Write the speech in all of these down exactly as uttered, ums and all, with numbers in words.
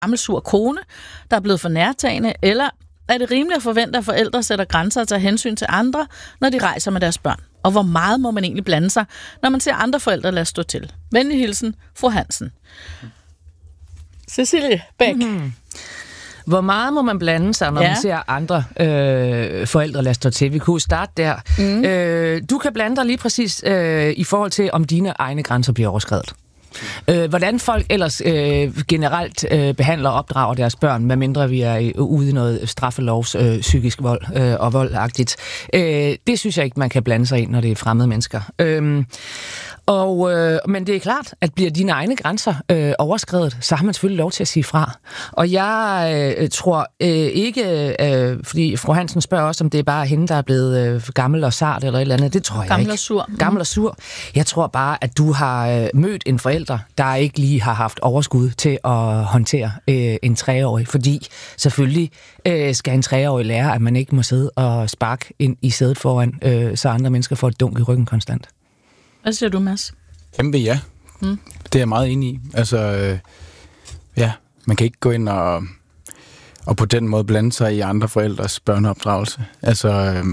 gammel sur kone, der er blevet for nærtagende, eller er det rimeligt at forvente, at forældre sætter grænser og tager hensyn til andre, når de rejser med deres børn? Og hvor meget må man egentlig blande sig, når man ser andre forældre lade stå til? Venlig hilsen, fru Hansen. Cecilie Bæk. Mm-hmm. Hvor meget må man blande sig, når ja. man ser andre øh, forældre lade stå til? Vi kunne starte der. Mm. Øh, du kan blande dig lige præcis øh, i forhold til, om dine egne grænser bliver overskredet. Øh, hvordan folk ellers øh, generelt øh, behandler og opdrager deres børn, medmindre vi er ude i noget straffelovs øh, psykisk vold øh, og voldagtigt. Øh, det synes jeg ikke, man kan blande sig i, når det er fremmede mennesker. Øh, og, øh, men det er klart, at bliver dine egne grænser øh, overskredet, så har man selvfølgelig lov til at sige fra. Og jeg øh, tror øh, ikke, øh, fordi fru Hansen spørger også, om det er bare hende, der er blevet øh, gammel og sart eller et eller andet. Det tror jeg gammel ikke. Og sur. Gammel og sur. Jeg tror bare, at du har øh, mødt en forælder, der ikke lige har haft overskud til at håndtere øh, en treårig, fordi selvfølgelig øh, skal en treårig lære, at man ikke må sidde og sparke ind i sædet foran, øh, så andre mennesker får et dunk i ryggen konstant. Hvad siger du, Mads? Kæmpe ja. Mm. Det er jeg meget enig i. Altså, øh, ja, man kan ikke gå ind og, og på den måde blande sig i andre forældres børneopdragelse. Altså, øh,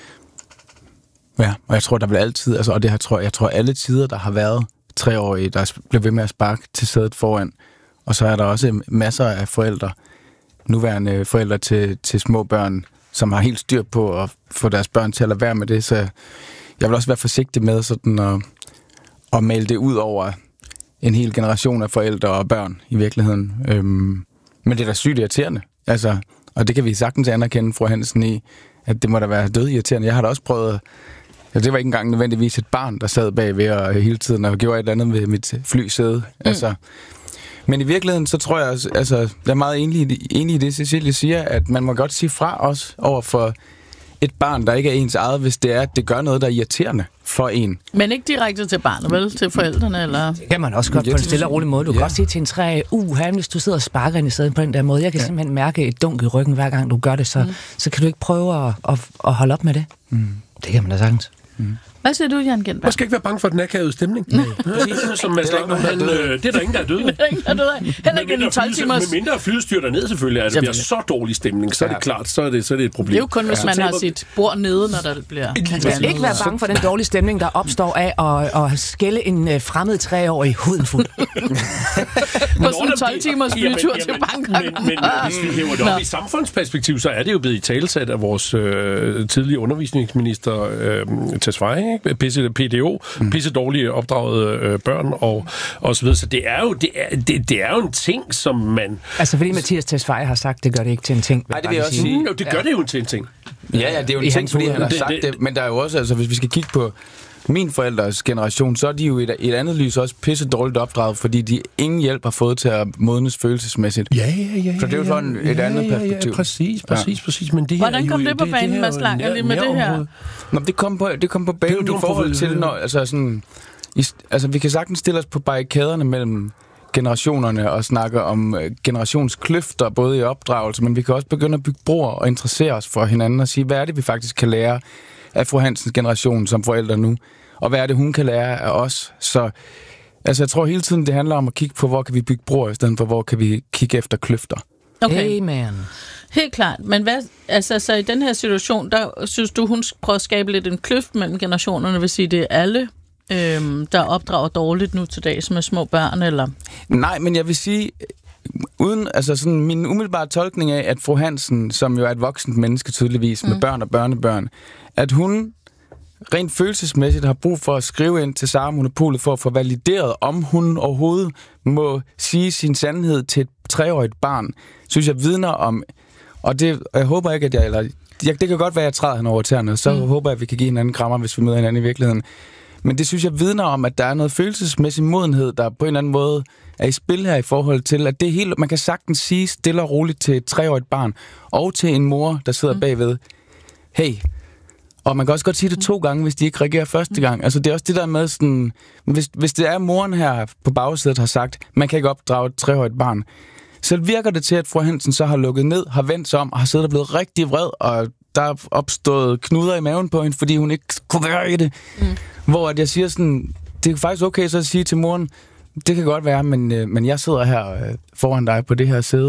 ja, og jeg tror, der vil altid, altså, og det her tror jeg, jeg tror alle tider, der har været treårige, der bliver ved med at sparke til sædet foran. Og så er der også masser af forældre, nuværende forældre til, til små børn, som har helt styr på at få deres børn til at lade være med det. Så jeg vil også være forsigtig med sådan at, at male det ud over en hel generation af forældre og børn i virkeligheden. Øhm, men det er da sygt irriterende. Altså, og det kan vi sagtens anerkende, fru Hansen, i, at det må da være dødirriterende. Jeg har da også prøvet. Ja, det var ikke engang nødvendigvis et barn, der sad bagved og hele tiden og gjorde et eller andet ved mit flysæde. Mm. Altså, men i virkeligheden, så tror jeg, altså, jeg er meget enig, enig i det, Cecilie siger, at man må godt sige fra os over for et barn, der ikke er ens eget, hvis det er, at det gør noget, der er irriterende for en. Men ikke direkte til barnet, vel? Til forældrene, eller? Det kan man også godt på en stille og rolig måde. Du ja. kan godt sige til en træ, uh, hvis du sidder og sparker ind i stedet på den der måde. Jeg kan ja. simpelthen mærke et dunk i ryggen, hver gang du gør det, så, mm. så kan du ikke prøve at, at, at holde op med det. Mm. Det kan man da sagtens. Mm. Hvad siger du, Jan Gentberg? Man skal ikke være bange for den akavede stemning. Nej. Som man skal ikke nogen, han, øh, det er der ingen, der er døde. Det er ingen, der er døde. Heller ikke en tolv timers... Med mindre flyet styrter ned selvfølgelig. Altså, det bliver så dårlig stemning, så er det klart, så er det, så er det et problem. Det er jo kun, hvis ja. man har sit bord nede, når der bliver... Man skal ikke være bange for den dårlige stemning, der opstår af at, at skælde en uh, fremmed treårig huden fuld. På sådan en tolv timers flytur til Bangkok. Men, men hvis vi hæver det op i samfundsperspektiv, så er det jo blevet i talesat af vores øh, tidlige undervisningsminister øh, Tesfaye, ikke? P D O, mm. pisse dårlige opdragede øh, børn og, og så videre. Så det er jo det er, det, det er jo en ting, som man... Altså fordi Mathias Tesfaye har sagt, det gør det ikke til en ting. Nej, det vil jeg også sige. Mm, det gør ja. det jo til en ting. Ja, ja, det er jo en I ting, fordi han har det, sagt det, det. Men der er jo også, altså hvis vi skal kigge på min forældres generation, så er de jo i et, et andet lys også pisse dårligt opdraget, fordi de ingen hjælp har fået til at modnes følelsesmæssigt. Ja, ja, ja. Så det er jo sådan et ja, andet perspektiv. Ja, ja, præcis, præcis, ja. præcis. Men det her Hvordan kom jo, det på banen, Mads Langer, lige med det her? Nå, det kom på, det kom på banen i forhold til, når, altså sådan, i, altså vi kan sagtens stille os på barrikaderne mellem generationerne og snakke om uh, generationskløfter, både i opdragelse, men vi kan også begynde at bygge broer og interessere os for hinanden og sige, hvad er det, vi faktisk kan lære af fru Hansens generation som forældre nu, og hvad er det, hun kan lære af os. Så altså, jeg tror hele tiden, det handler om at kigge på, hvor kan vi bygge broer, i stedet for, hvor kan vi kigge efter kløfter. Okay. Amen. Helt klart. Men hvad, altså, så i den her situation, der synes du, hun prøver at skabe lidt en kløft mellem generationerne, vil sige, det er alle, øhm, der opdrager dårligt nu til dags med små børn, eller? Nej, men jeg vil sige, uden, altså sådan min umiddelbare tolkning af, at fru Hansen, som jo er et voksent menneske tydeligvis, mm. med børn og børnebørn, at hun rent følelsesmæssigt har brug for at skrive ind til Sara Monopolet for at få valideret, om hun overhovedet må sige sin sandhed til et treårigt barn, synes jeg vidner om, og det, og jeg håber ikke, at jeg, eller jeg, det kan godt være, at jeg træder hende over tæerne, så mm. håber jeg, at vi kan give hinanden krammer, hvis vi møder hinanden i virkeligheden. Men det synes jeg vidner om, at der er noget følelsesmæssig modenhed, der på en eller anden måde er i spil her i forhold til, at det er helt, man kan sagtens sige stille og roligt til et treårigt barn, og til en mor, der sidder mm. bagved, hey. Og man kan også godt sige det to gange, hvis de ikke reagerer første gang. Altså det er også det der med sådan, hvis, hvis det er moren her på bagsædet har sagt, man kan ikke opdrage et treårigt barn, så virker det til, at fru Hansen så har lukket ned, har vendt sig om og har siddet og blevet rigtig vred, og der er opstået knuder i maven på hende, fordi hun ikke kunne være i det. Mm. Hvor at jeg siger sådan, det er faktisk okay så at sige til moren, det kan godt være, men, øh, men jeg sidder her øh, foran dig på det her sæde,